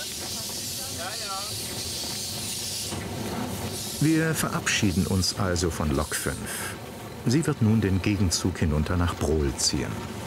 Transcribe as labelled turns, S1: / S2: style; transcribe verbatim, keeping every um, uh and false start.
S1: Wir verabschieden uns also von Lok fünf. Sie wird nun den Gegenzug hinunter nach Brohl ziehen.